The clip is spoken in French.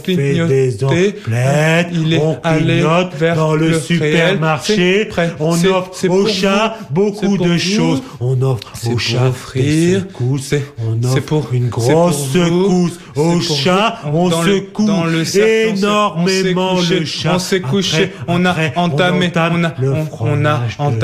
fait des emplettes, on clignote dans le supermarché, on offre au chat beaucoup de choses. On offre au chat des secousses, on offre une grosse secousse au chat, on secoue énormément le chat. On s'est couché, on a entamé, on a